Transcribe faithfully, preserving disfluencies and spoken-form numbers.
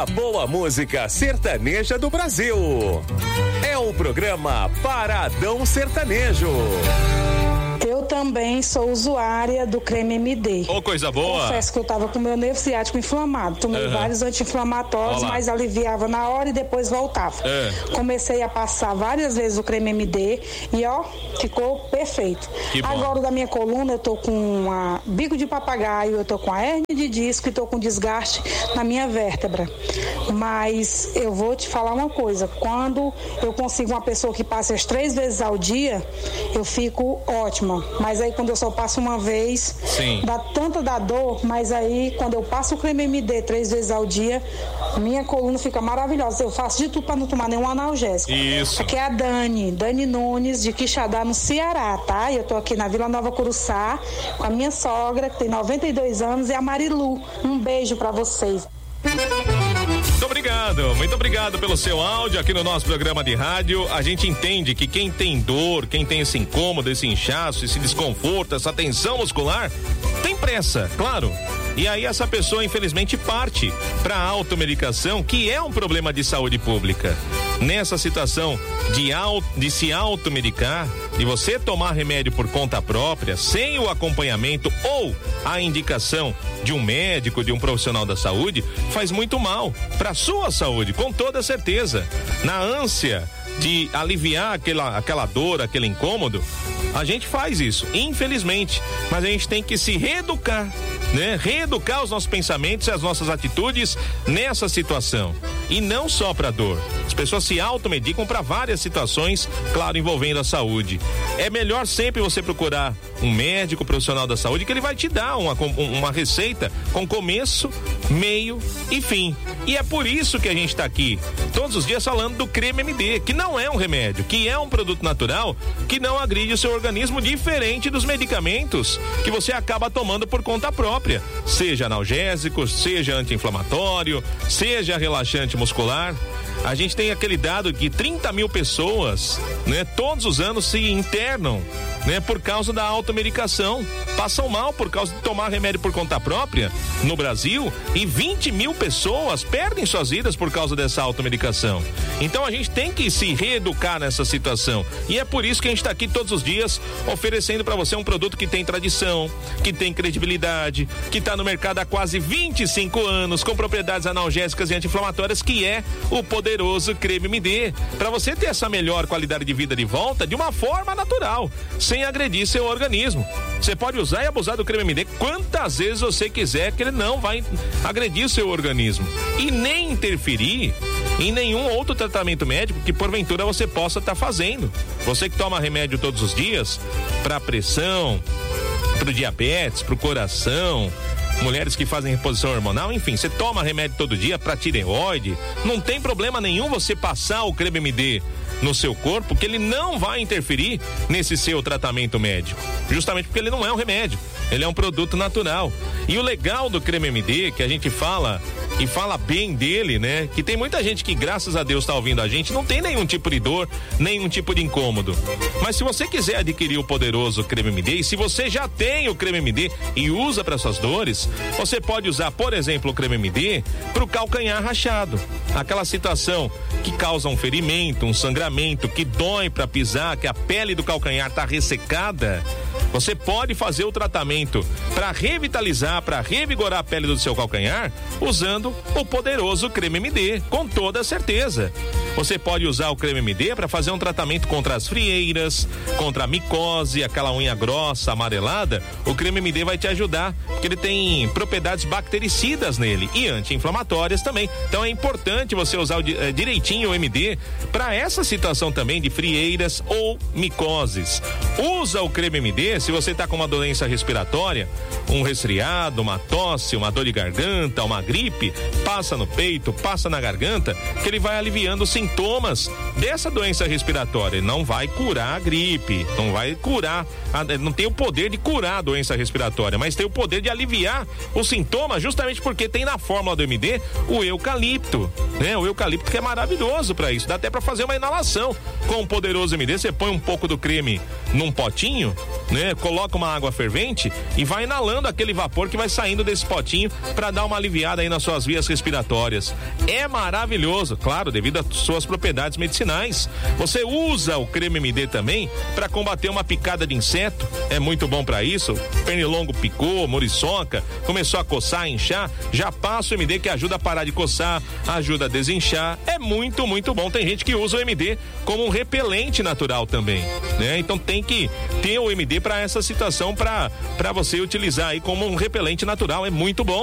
da boa música sertaneja do Brasil. É o programa Paradão Sertanejo. Eu também sou usuária do creme M D. Ô, oh, coisa boa. Confesso que eu tava com meu nervo ciático inflamado. Tomei uhum. vários anti-inflamatórios, Olá. mas aliviava na hora e depois voltava. É. Comecei a passar várias vezes o creme M D e ó, ficou perfeito. Agora, da minha coluna, eu tô com uma bico de papagaio, eu tô com a hérnia de disco e tô com desgaste na minha vértebra. Mas eu vou te falar uma coisa, quando eu consigo uma pessoa que passe as três vezes ao dia, eu fico ótima. Mas aí quando eu só passo uma vez, Sim. dá tanta da dor, mas aí quando eu passo o creme M D três vezes ao dia, minha coluna fica maravilhosa. Eu faço de tudo para não tomar nenhum analgésico. Isso. Aqui é a Dani, Dani Nunes, de Quixadá, no Ceará, tá? Eu tô aqui na Vila Nova Curuçá, com a minha sogra, que tem noventa e dois anos, e a Marilu. Um beijo para vocês. Muito obrigado, muito obrigado pelo seu áudio aqui no nosso programa de rádio. A gente entende que quem tem dor, quem tem esse incômodo, esse inchaço, esse desconforto, essa tensão muscular, tem pressa, claro. E aí essa pessoa infelizmente parte para a automedicação, que é um problema de saúde pública. Nessa situação de, auto, de se automedicar, de você tomar remédio por conta própria, sem o acompanhamento ou a indicação de um médico, de um profissional da saúde, faz muito mal para a sua saúde, com toda certeza. Na ânsia de aliviar aquela, aquela dor, aquele incômodo, a gente faz isso, infelizmente. Mas a gente tem que se reeducar, né? Reeducar os nossos pensamentos e as nossas atitudes nessa situação. E não só para dor. As pessoas se automedicam para várias situações, claro, envolvendo a saúde. É melhor sempre você procurar um médico profissional da saúde, que ele vai te dar uma, uma receita com começo, meio e fim. E é por isso que a gente está aqui todos os dias falando do creme M D, que não é um remédio, que é um produto natural, que não agride o seu organismo, diferente dos medicamentos que você acaba tomando por conta própria, seja analgésico, seja anti-inflamatório, seja relaxante muscular. A gente tem aquele dado que trinta mil pessoas, né, todos os anos se internam, né, por causa da automedicação, passam mal por causa de tomar remédio por conta própria no Brasil, e vinte mil pessoas perdem suas vidas por causa dessa automedicação. Então a gente tem que se reeducar nessa situação, e é por isso que a gente está aqui todos os dias oferecendo para você um produto que tem tradição, que tem credibilidade, que está no mercado há quase vinte e cinco anos, com propriedades analgésicas e anti-inflamatórias, que é o poderoso creme M D, para você ter essa melhor qualidade de vida de volta de uma forma natural, sem agredir seu organismo. Você pode usar e abusar do creme M D quantas vezes você quiser, que ele não vai agredir seu organismo e nem interferir em nenhum outro tratamento médico que porventura você possa estar tá fazendo. Você que toma remédio todos os dias para pressão, para o diabetes, para o coração, mulheres que fazem reposição hormonal, enfim, você toma remédio todo dia para tireoide, não tem problema nenhum você passar o creme M D no seu corpo, que ele não vai interferir nesse seu tratamento médico, justamente porque ele não é um remédio, ele é um produto natural. E o legal do creme M D, que a gente fala e fala bem dele, né? Que tem muita gente que, graças a Deus, está ouvindo a gente, não tem nenhum tipo de dor, nenhum tipo de incômodo. Mas se você quiser adquirir o poderoso creme M D, e se você já tem o creme M D e usa para suas dores, você pode usar, por exemplo, o creme M D para o calcanhar rachado, aquela situação que causa um ferimento, um sangramento, que dói para pisar, que a pele do calcanhar está ressecada. Você pode fazer o tratamento para revitalizar, para revigorar a pele do seu calcanhar, usando o poderoso creme M D, com toda certeza. Você pode usar o creme M D para fazer um tratamento contra as frieiras, contra a micose, aquela unha grossa, amarelada. O creme M D vai te ajudar, porque ele tem propriedades bactericidas nele e anti-inflamatórias também. Então é importante você usar o, eh, direitinho o M D para essa situação também de frieiras ou micoses. Usa o creme M D se você está com uma doença respiratória, um resfriado, uma tosse, uma dor de garganta, uma gripe, passa no peito, passa na garganta, que ele vai aliviando os sintomas dessa doença respiratória. Ele não vai curar a gripe, não vai curar, não tem o poder de curar a doença respiratória, mas tem o poder de aliviar os sintomas, justamente porque tem na fórmula do M D o eucalipto, né? O eucalipto, que é maravilhoso para isso, dá até para fazer uma inalação com o poderoso M D. Você põe um pouco do creme num potinho, né? coloca uma água fervente e vai inalando aquele vapor que vai saindo desse potinho para dar uma aliviada aí nas suas vias respiratórias. É maravilhoso, claro, devido às suas propriedades medicinais. Você usa o creme M D também para combater uma picada de inseto, é muito bom para isso. Pernilongo picou, muriçoca, começou a coçar, inchar, já passa o M D que ajuda a parar de coçar, ajuda a desinchar. É muito, muito bom. Tem gente que usa o M D como um repelente natural também, né? Então tem que ter o M D para essa situação, para para você utilizar aí como um repelente natural. É muito bom.